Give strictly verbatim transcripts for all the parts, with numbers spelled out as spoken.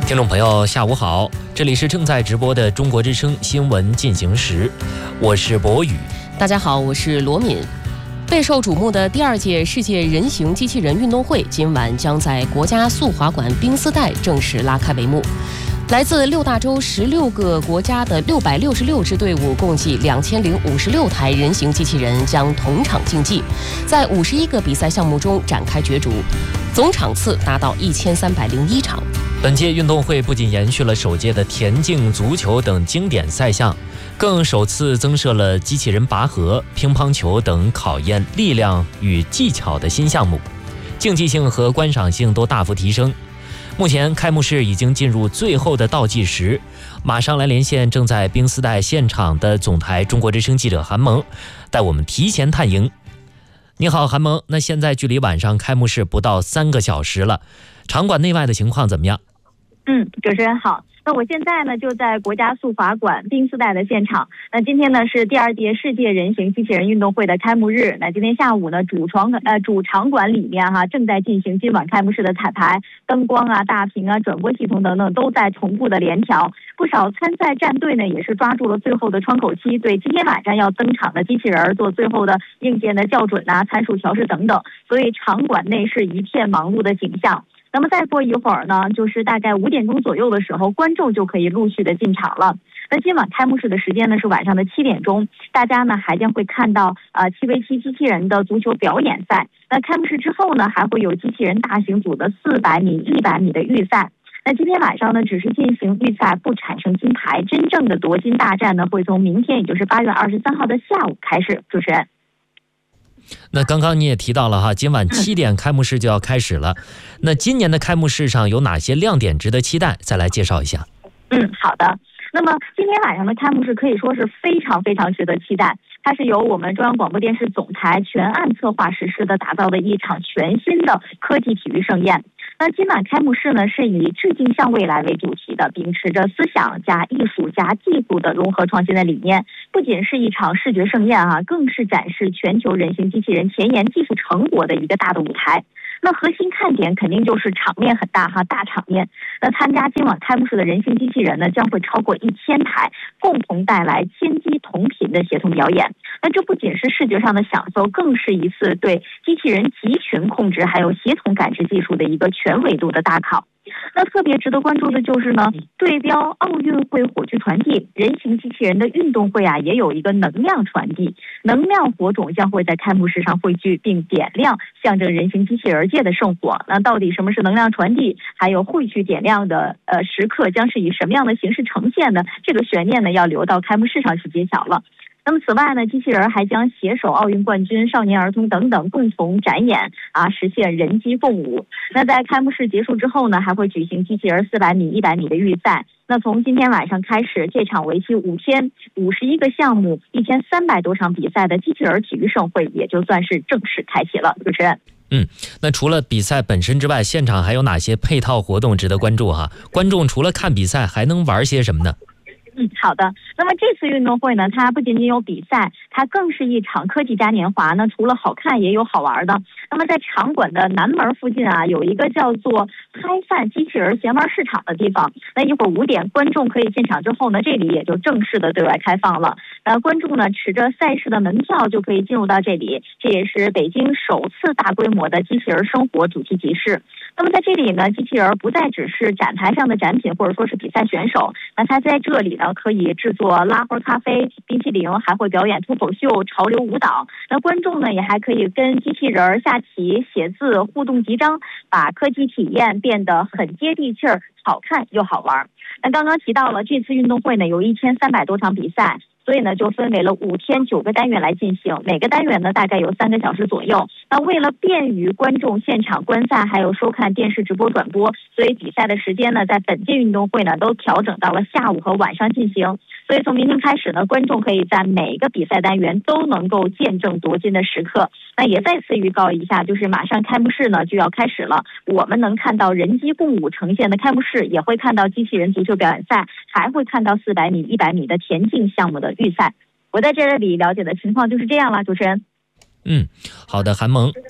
听众朋友下午好，这里是正在直播的中国之声新闻进行时，我是博宇。 大家好，我是罗敏。备受瞩目的第二届世界人形机器人运动会今晚将在国家速滑馆冰丝带正式拉开帷幕。来自六大洲十六个国家的六百六十六支队伍，共计两千零五十六台人形机器人将同场竞技，在五十一个比赛项目中展开角逐，总场次达到一千三百零一场。 本届运动会不仅延续了首届的田径、足球等经典赛项，更首次增设了机器人拔河、乒乓球等考验力量与技巧的新项目，竞技性和观赏性都大幅提升。目前开幕式已经进入最后的倒计时，马上来连线正在冰丝带现场的总台中国之声记者韩萌，带我们提前探营。你好，韩萌，那现在距离晚上开幕式不到三个小时了，场馆内外的情况怎么样？ 嗯，主持人好。那我现在呢就在国家速滑馆冰丝带的现场。那今天呢是第二届世界人形机器人运动会的开幕日。那今天下午呢，主场呃主场馆里面哈正在进行今晚开幕式的彩排，灯光啊、大屏啊、转播系统等等都在同步的联调。不少参赛战队呢也是抓住了最后的窗口期，对今天晚上要登场的机器人做最后的硬件的校准啊、参数调试等等。所以场馆内是一片忙碌的景象。那么再过一会儿呢，就是大概五点钟左右的时候，观众就可以陆续的进场了。那今晚开幕式的时间呢是晚上的七点钟，大家呢还将会看到呃七 v 七机器人的足球表演赛。那开幕式之后呢，还会有机器人大型组的四百米、一百米的预赛。那今天晚上呢，只是进行预赛，不产生金牌，真正的夺金大战呢，会从明天，也就是八月二十三号的下午开始。主持人。 那刚刚你也提到了哈，今晚七点开幕式就要开始了。那今年的开幕式上有哪些亮点值得期待？再来介绍一下。 嗯，好的。那么今天晚上的开幕式可以说是非常非常值得期待，它是由我们中央广播电视总台全案策划实施的，打造的一场全新的科技体育盛宴。那今晚开幕式呢，是以致敬向未来为主题的，秉持着思想加艺术加技术的融合创新的理念，不仅是一场视觉盛宴啊，更是展示全球人形机器人前沿技术成果的一个大的舞台。那核心看点肯定就是场面很大哈，大场面。那参加今晚开幕式的人形机器人呢，将会超过一千台，共同带来千机同频的协同表演。那这不仅是视觉上的享受，更是一次对机器人集群控制还有协同感知技术的一个全维度的大考。那特别值得关注的就是呢，对标奥运会火炬传递，人形机器人的运动会啊，也有一个能量传递，能量火种将会在开幕式上汇聚并点亮，象征人形机器人界的圣火。那到底什么是能量传递，还有汇聚点亮的呃时刻将是以什么样的形式呈现呢？这个悬念呢，要留到开幕式上去揭晓了。那么此外呢，机器人还将携手奥运冠军、少年儿童等等共同展演啊，实现人机共舞。那在开幕式结束之后呢，还会举行机器人四百米、一百米的预赛。那从今天晚上开始，这场为期五天、五十一个项目、一千三百多场比赛的机器人体育盛会也就算是正式开启了。主持人。 嗯，那除了比赛本身之外，现场还有哪些配套活动值得关注哈？观众除了看比赛，还能玩些什么呢？ 嗯，好的。那么这次运动会呢，它不仅仅有比赛，它更是一场科技嘉年华呢。除了好看，也有好玩的。那么在场馆的南门附近啊，有一个叫做开饭机器人闲玩市场的地方。那一会儿五点，观众可以进场之后呢，这里也就正式的对外开放了。呃，观众呢持着赛事的门票就可以进入到这里，这也是北京首次大规模的机器人生活主题集市。那么在这里呢，机器人不再只是展台上的展品，或者说是比赛选手，那它在这里呢可以制作拉花咖啡、冰淇淋，还会表演脱口秀、潮流舞蹈。那观众呢也还可以跟机器人下棋、写字、互动集章，把科技体验变得很接地气儿、好看又好玩。那刚刚提到了这次运动会呢有一千三百多场比赛，所以呢就分为了五天九个单元来进行，每个单元呢大概有三个小时左右。那为了便于观众现场观赛还有收看电视直播转播，所以比赛的时间呢在本届运动会呢都调整到了下午和晚上进行。所以从明天开始呢，观众可以在每个比赛单元都能够见证夺金的时刻。那也再次预告一下，就是马上开幕式呢就要开始了，我们能看到人机共舞呈现的开幕式，也会看到机器人足球表演赛，还会看到四百米、一百米的田径项目的预赛。我在这里了解的情况就是这样了，主持人。 嗯，好的，韩萌。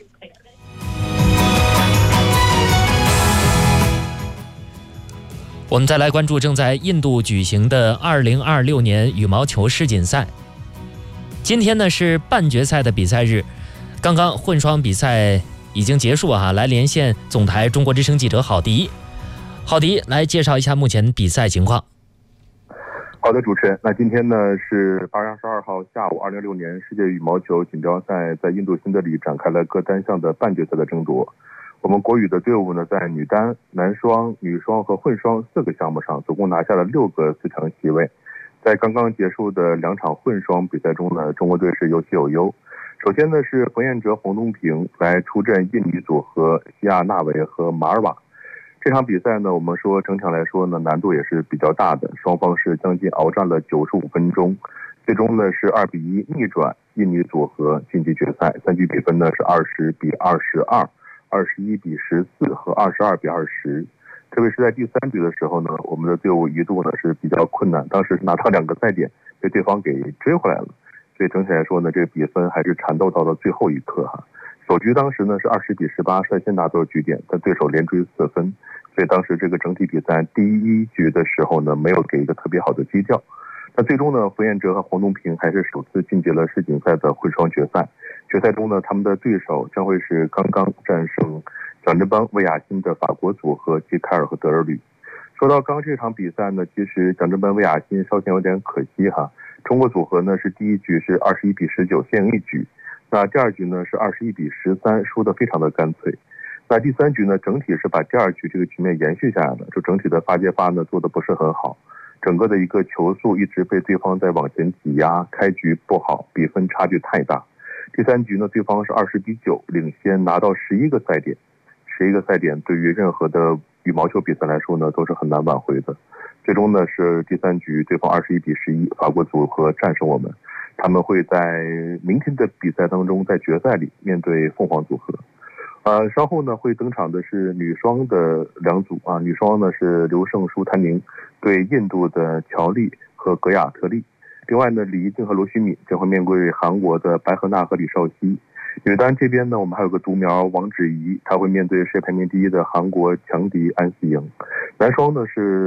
我们再来关注正在印度举行的二零二六年羽毛球世锦赛。今天呢是半决赛的比赛日，刚刚混双比赛已经结束啊！来连线总台中国之声记者郝迪，郝迪来介绍一下目前比赛情况。 好的，主持人，那今天呢是八月二十二号下午，二零二六年世界羽毛球锦标赛在印度新德里展开了各单项的半决赛的争夺。我们国羽的队伍呢，在女单、男双、女双和混双四个项目上，总共拿下了六个四强席位。在刚刚结束的两场混双比赛中呢，中国队是有喜有忧。首先呢是冯彦哲、洪东平来出阵印尼组合西亚纳维和马尔瓦。这场比赛呢，我们说整场来说呢，难度也是比较大的，双方是将近鏖战了九十五分钟，最终呢是二比一逆转印尼组合晋级决赛，三局比分呢是二十比二十二。二十一比十四和二十二比二十，特别是在第三局的时候呢，我们的队伍一度呢是比较困难，当时拿到两个赛点被对方给追回来了，所以整体来说呢，这个比分还是缠斗到了最后一刻哈。首局当时呢是二十比十八率先拿到了局点，但对手连追四分，所以当时这个整体比赛第一局的时候呢，没有给一个特别好的基调。那最终呢，冯彦哲和洪东平还是首次晋级了世锦赛的混双决赛。决赛中呢，他们的对手将会是刚刚战胜蒋振邦、魏雅欣的法国组合吉凯尔和德尔吕。说到刚这场比赛呢，其实蒋振邦、魏雅欣稍显有点可惜哈。中国组合呢是第一局是二十一比十九先赢一局，那第二局呢是二十一比十三，输得非常的干脆。那第三局呢，整体是把第二局这个局面延续下来了，就整体的发接发呢做得不是很好，整个的一个球速一直被对方在往前挤压，开局不好，比分差距太大。第三局呢，对方是二十比九领先，拿到十一个赛点，十一个赛点对于任何的羽毛球比赛来说呢，都是很难挽回的。最终呢是第三局对方二十一比十一，法国组合战胜我们，他们会在明天的比赛当中，在决赛里面对凤凰组合。呃，稍后呢会登场的是女双的两组啊，女双呢是刘胜书、谭宁对印度的乔丽和格亚特利。另外呢，李怡静和罗虚敏将会面对韩国的白河娜和李少熙。女单这边呢，我们还有个独苗王芷怡，她会面对世界排名第一的韩国强敌安思莹。男双呢是